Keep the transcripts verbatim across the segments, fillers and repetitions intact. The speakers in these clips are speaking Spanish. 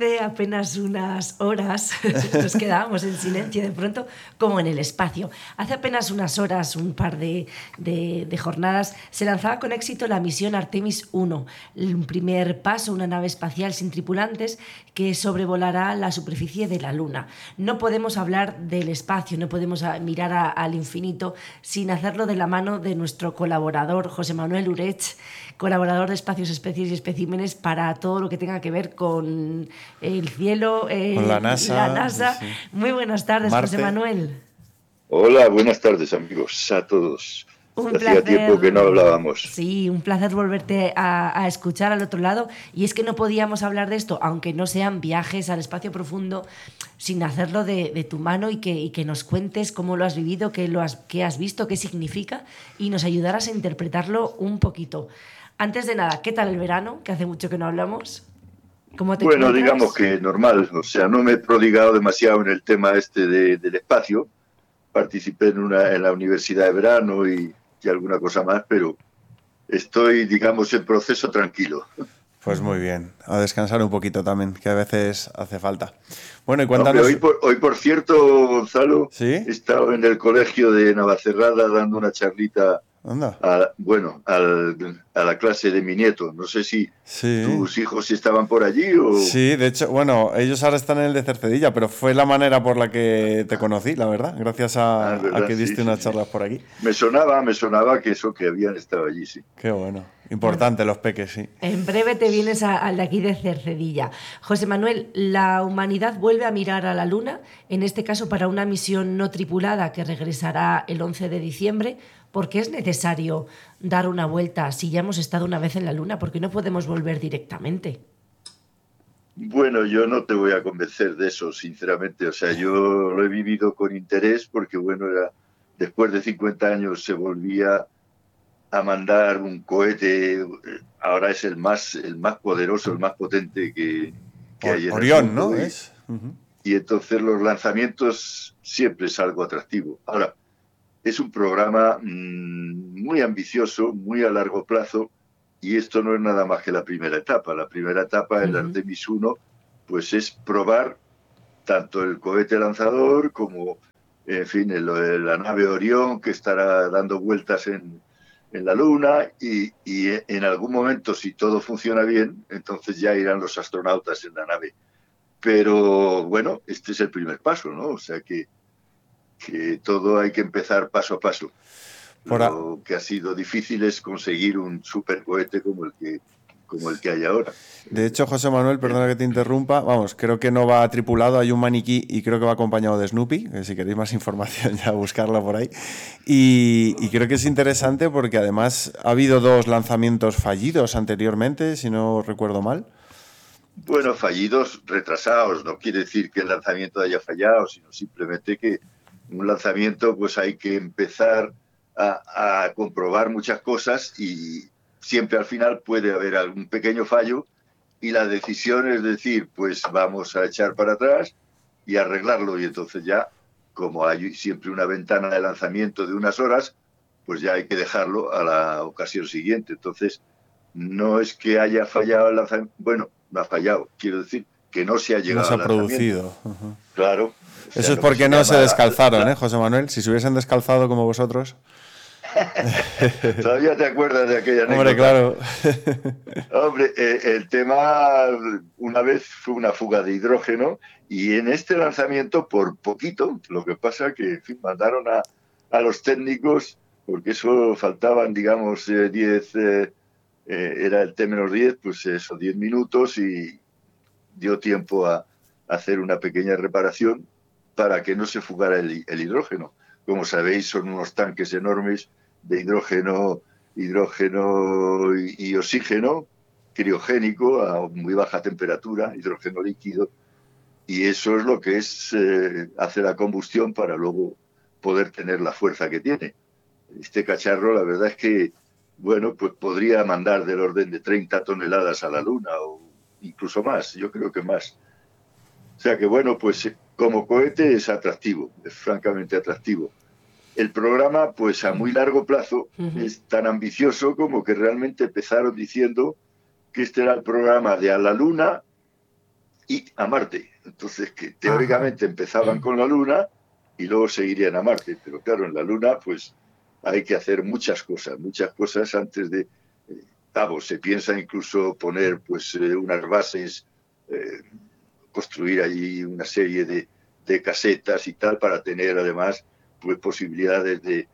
Hace apenas unas horas, nos quedábamos en silencio de pronto, como en el espacio. Hace apenas unas horas, un par de, de, de jornadas, se lanzaba con éxito la misión Artemis uno, un primer paso, una nave espacial sin tripulantes que sobrevolará la superficie de la Luna. No podemos hablar del espacio, no podemos mirar a, al infinito sin hacerlo de la mano de nuestro colaborador, José Manuel Urech, colaborador de Espacios, Especies y Especímenes para todo lo que tenga que ver con el cielo, eh, con la NASA. La NASA. Sí, sí. Muy buenas tardes, Marte. José Manuel. Hola, buenas tardes, amigos, a todos. Un Hacía placer, tiempo que no hablábamos. Sí, un placer volverte a, a escuchar al otro lado. Y es que no podíamos hablar de esto, aunque no sean viajes al espacio profundo, sin hacerlo de, de tu mano y que, y que nos cuentes cómo lo has vivido, qué, lo has, qué has visto, qué significa, y nos ayudaras a interpretarlo un poquito. Antes de nada, ¿qué tal el verano? Que hace mucho que no hablamos. ¿Cómo te bueno, encuentras? Digamos que normal. O sea, no me he prodigado demasiado en el tema este de, del espacio. Participé en, una, en la universidad de verano y, y alguna cosa más, pero estoy, digamos, en proceso tranquilo. Pues muy bien, a descansar un poquito también, que a veces hace falta. Bueno, y cuéntanos... Hombre, hoy, por, hoy, por cierto, Gonzalo, ¿Sí? he estado en el colegio de Navacerrada dando una charlita, Anda. A, bueno, al, a la clase de mi nieto. No sé si sí. tus hijos estaban por allí o... Sí, de hecho, bueno, ellos ahora están en el de Cercedilla, pero fue la manera por la que te conocí, la verdad, gracias a, ah, verdad, a que diste sí, unas sí, charlas sí. por aquí. Me sonaba, me sonaba que eso, que habían estado allí, sí. Qué bueno. Importante, bueno, los peques, sí. En breve te vienes al de aquí de Cercedilla. José Manuel, la humanidad vuelve a mirar a la Luna, en este caso para una misión no tripulada que regresará el once de diciembre. ¿Por qué es necesario dar una vuelta si ya hemos estado una vez en la Luna? ¿Por qué no podemos volver directamente? Bueno, yo no te voy a convencer de eso, sinceramente. O sea, yo lo he vivido con interés porque, bueno, era después de cincuenta años se volvía a mandar un cohete. Ahora es el más, el más poderoso, el más potente que, que hay en Orión, el mundo. ¿no? Y, es. Uh-huh. y entonces los lanzamientos siempre es algo atractivo. Ahora, es un programa mmm, muy ambicioso, muy a largo plazo, y esto no es nada más que la primera etapa. La primera etapa, el uh-huh. Artemis uno, pues es probar tanto el cohete lanzador como, en fin, el, la nave Orión, que estará dando vueltas en, en la Luna, y, y en algún momento, si todo funciona bien, entonces ya irán los astronautas en la nave. Pero, bueno, este es el primer paso, ¿no? O sea que que todo hay que empezar paso a paso. Por a... Lo que ha sido difícil es conseguir un supercohete como el que como el que hay ahora. De hecho, José Manuel, perdona que te interrumpa, vamos, creo que no va tripulado, hay un maniquí y creo que va acompañado de Snoopy, que si queréis más información ya buscarla por ahí. Y, y creo que es interesante porque además ha habido dos lanzamientos fallidos anteriormente, si no recuerdo mal. Bueno, fallidos, retrasados, no quiere decir que el lanzamiento haya fallado, sino simplemente que un lanzamiento pues hay que empezar a, a comprobar muchas cosas y siempre al final puede haber algún pequeño fallo y la decisión es decir, pues vamos a echar para atrás y arreglarlo, y entonces ya, como hay siempre una ventana de lanzamiento de unas horas, pues ya hay que dejarlo a la ocasión siguiente. Entonces, no es que haya fallado el lanzamiento, bueno, no ha fallado, quiero decir que no se ha llegado no se ha al producido. Uh-huh. Claro. O sea, eso es porque no se descalzaron, ¿eh, José Manuel? Si se hubiesen descalzado como vosotros. Todavía te acuerdas de aquella anécdota. Hombre, claro. Hombre, eh, el tema una vez fue una fuga de hidrógeno y en este lanzamiento por poquito, lo que pasa que en fin, mandaron a, a los técnicos, porque eso faltaban, digamos, diez, eh, eh, era el T menos diez, pues eso, diez minutos y dio tiempo a, a hacer una pequeña reparación para que no se fugara el, el hidrógeno. Como sabéis, son unos tanques enormes de hidrógeno, hidrógeno y, y oxígeno criogénico a muy baja temperatura, hidrógeno líquido, y eso es lo que es eh, hace la combustión para luego poder tener la fuerza que tiene. Este cacharro, la verdad es que, bueno, pues podría mandar del orden de treinta toneladas a la Luna o incluso más, yo creo que más. O sea que, bueno, pues como cohete es atractivo, es francamente atractivo. El programa, pues a muy largo plazo, uh-huh. es tan ambicioso como que realmente empezaron diciendo que este era el programa de a la Luna y a Marte. Entonces, que teóricamente empezaban con la Luna y luego seguirían a Marte. Pero claro, en la Luna, pues hay que hacer muchas cosas, muchas cosas antes de... Eh, vamos, se piensa incluso poner pues eh, unas bases, eh, construir allí una serie de, de casetas y tal, para tener además pues posibilidades de,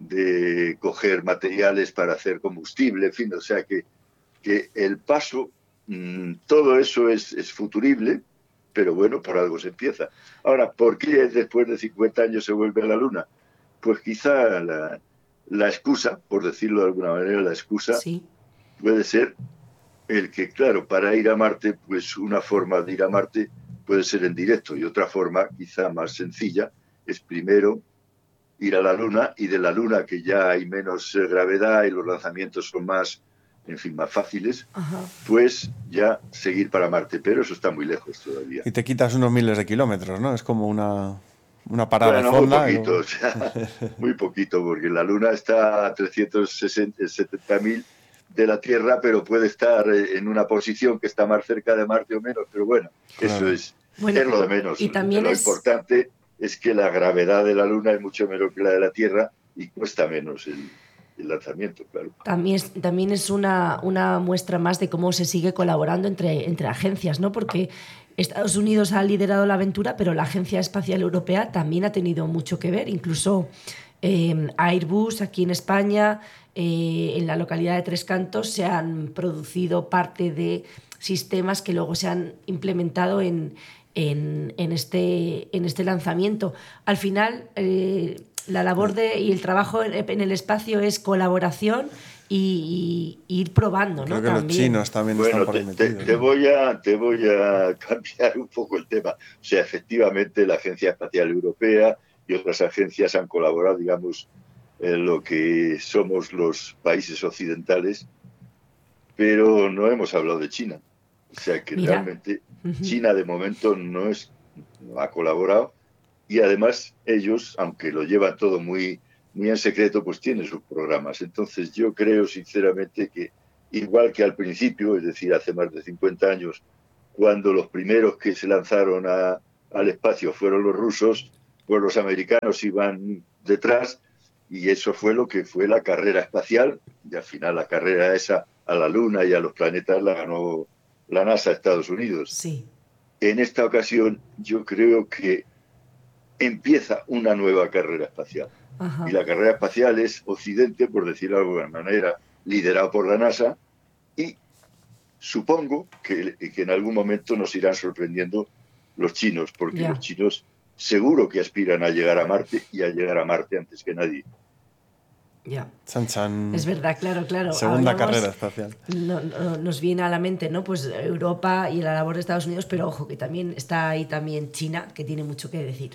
de coger materiales para hacer combustible, en fin, o sea que, que el paso, mmm, todo eso es, es futurible, pero bueno, por algo se empieza. Ahora, ¿por qué después de cincuenta años se vuelve a la Luna? Pues quizá la, la excusa, por decirlo de alguna manera, la excusa sí. puede ser el que, claro, para ir a Marte, pues una forma de ir a Marte puede ser en directo y otra forma, quizá más sencilla, es primero ir a la Luna y de la Luna, que ya hay menos eh, gravedad y los lanzamientos son más, en fin, más fáciles, Ajá. pues ya seguir para Marte, pero eso está muy lejos todavía. Y te quitas unos miles de kilómetros, ¿no? Es como una, una parada bueno, fonda. Muy poquito, Y... o sea, muy poquito, porque la Luna está a trescientos setenta mil de la Tierra, pero puede estar en una posición que está más cerca de Marte o menos, pero bueno, claro. eso es, bueno, es lo de menos. Y también lo es... importante es que la gravedad de la Luna es mucho menor que la de la Tierra y cuesta menos el, el lanzamiento, claro. También es, también es una, una muestra más de cómo se sigue colaborando entre, entre agencias, ¿no? Porque Estados Unidos ha liderado la aventura, pero la Agencia Espacial Europea también ha tenido mucho que ver, incluso eh, Airbus aquí en España, eh, en la localidad de Tres Cantos, se han producido parte de sistemas que luego se han implementado en, en, en, este, en este lanzamiento. Al final, eh, la labor de, y el trabajo en, en el espacio es colaboración y, y ir probando, Creo ¿no? que También. los chinos también bueno, están por ahí te, metidos. Te, te, voy a, te voy a cambiar un poco el tema. O sea, efectivamente, la Agencia Espacial Europea y otras agencias han colaborado, digamos, en lo que somos los países occidentales, pero no hemos hablado de China. O sea, que Mira. realmente China de momento no, es, no ha colaborado y además ellos, aunque lo llevan todo muy... muy en secreto, pues tiene sus programas. Entonces yo creo sinceramente que igual que al principio, es decir, hace más de cincuenta años, cuando los primeros que se lanzaron a, al espacio fueron los rusos, pues los americanos iban detrás y eso fue lo que fue la carrera espacial y al final la carrera esa a la Luna y a los planetas la ganó la NASA, Estados Unidos. Sí. En esta ocasión yo creo que empieza una nueva carrera espacial. Ajá. Y la carrera espacial es Occidente, por decirlo de alguna manera, liderado por la NASA, y supongo que, que en algún momento nos irán sorprendiendo los chinos, porque yeah. los chinos seguro que aspiran a llegar a Marte y a llegar a Marte antes que nadie. Ya. Chan, chan. Es verdad, claro, claro. Segunda Hablamos, carrera espacial. No, no, nos viene a la mente, ¿no? Pues Europa y la labor de Estados Unidos, pero ojo, que también está ahí también China, que tiene mucho que decir.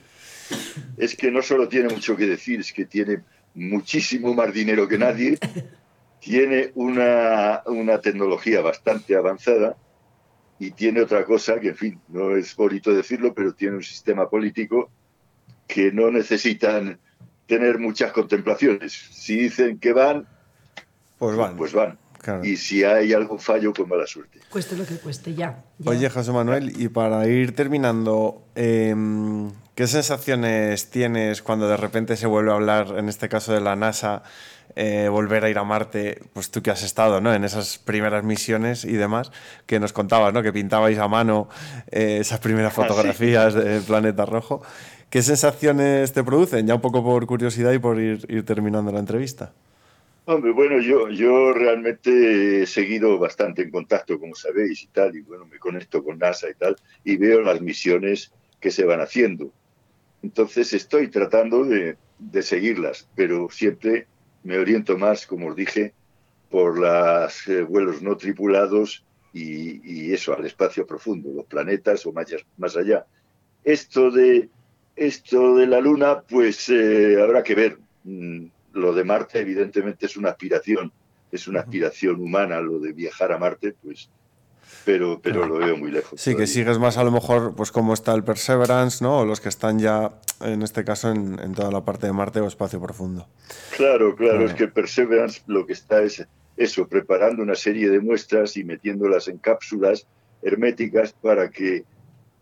Es que no solo tiene mucho que decir, es que tiene muchísimo más dinero que nadie, tiene una, una tecnología bastante avanzada y tiene otra cosa que, en fin, no es bonito decirlo, pero tiene un sistema político que no necesitan tener muchas contemplaciones. Si dicen que van, pues van. Pues van. Claro. Y si hay algún fallo, pues mala suerte. Cueste lo que cueste, ya. ya. Oye, José Manuel, y para ir terminando, eh, ¿qué sensaciones tienes cuando de repente se vuelve a hablar, en este caso de la NASA, eh, volver a ir a Marte? Pues tú que has estado, ¿no?, en esas primeras misiones y demás, que nos contabas, ¿no?, que pintabais a mano eh, esas primeras fotografías ah, sí. del planeta rojo. ¿Qué sensaciones te producen? Ya un poco por curiosidad y por ir, ir terminando la entrevista. Hombre, bueno, yo, yo realmente he seguido bastante en contacto, como sabéis, y tal, y bueno, me conecto con NASA y tal, y veo las misiones que se van haciendo. Entonces estoy tratando de, de seguirlas, pero siempre me oriento más, como os dije, por los eh, vuelos no tripulados y, y eso, al espacio profundo, los planetas o más, más allá. Esto de, esto de la Luna, pues eh, habrá que ver. Mm, Lo de Marte, evidentemente, es una aspiración, es una aspiración humana, lo de viajar a Marte, pues, pero, pero claro. Lo veo muy lejos. Sí, todavía. Que sigues más a lo mejor, pues como está el Perseverance, ¿no? O los que están ya, en este caso, en, en toda la parte de Marte o espacio profundo. Claro, claro, claro, es que el Perseverance lo que está es eso, preparando una serie de muestras y metiéndolas en cápsulas herméticas para que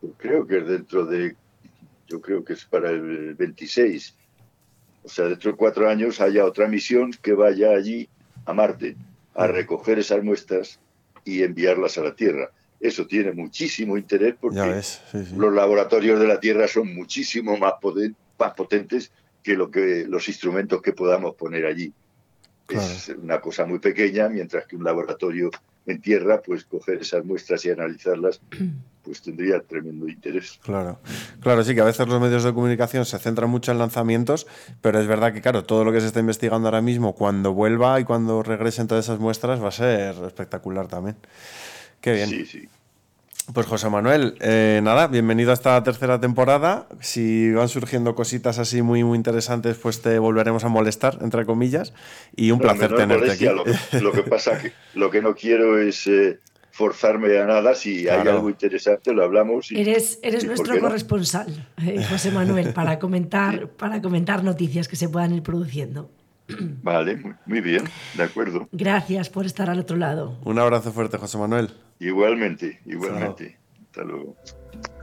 creo que es dentro de, yo creo que es para el veintiséis. O sea, dentro de cuatro años haya otra misión que vaya allí a Marte a recoger esas muestras y enviarlas a la Tierra. Eso tiene muchísimo interés porque ya ves, sí, sí. los laboratorios de la Tierra son muchísimo más, poten- más potentes que, lo que los instrumentos que podamos poner allí. Claro. Es una cosa muy pequeña, mientras que un laboratorio en Tierra, pues coger esas muestras y analizarlas, pues tendría tremendo interés. Claro, claro, sí que a veces los medios de comunicación se centran mucho en lanzamientos, pero es verdad que, claro, todo lo que se está investigando ahora mismo, cuando vuelva y cuando regresen todas esas muestras, va a ser espectacular también. Qué bien. Sí, sí. Pues José Manuel, eh, nada, bienvenido a esta tercera temporada. Si van surgiendo cositas así muy muy interesantes, pues te volveremos a molestar, entre comillas, y un No, placer no es tenerte molestia, aquí. Lo que, lo que pasa que lo que no quiero es eh, forzarme a nada. Si Claro. hay algo interesante, lo hablamos. Y, Eres, eres y ¿por nuestro qué no? corresponsal, eh, José Manuel, para comentar, Sí. para comentar noticias que se puedan ir produciendo. Vale, muy, muy bien, de acuerdo. Gracias por estar al otro lado. Un abrazo fuerte, José Manuel. Igualmente, Chao. igualmente. Hasta luego.